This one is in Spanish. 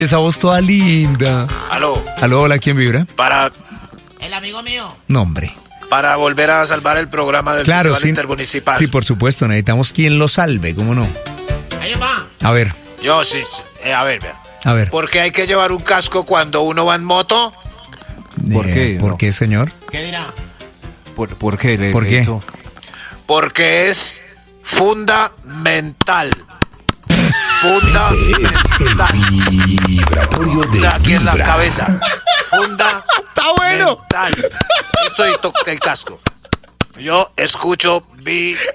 Esa voz toda linda. Aló, Aló, hola, ¿quién vibra? El amigo mío. No, hombre. para volver a salvar el programa del Claro, Festival sí. Intermunicipal. Sí, por supuesto, necesitamos quien lo salve, ¿cómo no? Ahí va. A ver, Yo sí, a ver, vea. a ver. ¿Por qué hay que llevar un casco cuando uno va en moto? ¿Por qué? ¿Por No. qué, señor? ¿Qué dirá? ¿Por qué? ¿Por qué? Porque es fundamental. Fundamental. Vibratorio de Aquí en la Vibra. cabeza. Fundamental. ¡Está bueno! Esto y toca el casco. Yo escucho